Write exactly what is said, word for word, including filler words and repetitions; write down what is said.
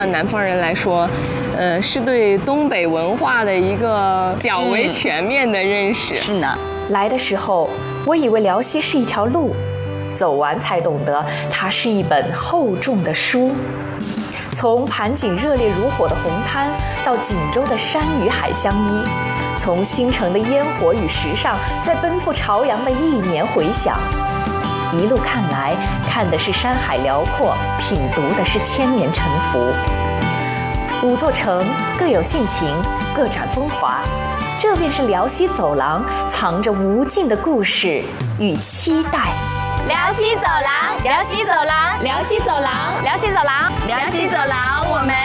南方人来说，呃，是对东北文化的一个较为全面的认识。 是呢， 来的时候，我以为辽西是一条路，走完才懂得它是一本厚重的书。从盘锦热烈如火的红滩，到锦州的山与海相依，从新城的烟火与时尚，在奔赴朝阳的一年回响。一路看来，看的是山海辽阔，品读的是千年沉浮。五座城各有性情，各展风华，这便是辽西走廊藏着无尽的故事与期待。 辽西走廊，辽西走廊，辽西走廊， 辽西走廊， 辽西走廊，我们。